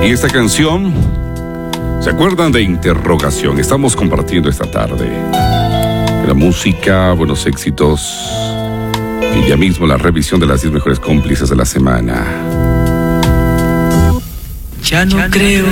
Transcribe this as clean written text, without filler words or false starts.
Y esta canción, ¿se acuerdan de Interrogación? Estamos compartiendo esta tarde la música, buenos éxitos y ya mismo la revisión de las 10 mejores cómplices de la semana. Ya no creo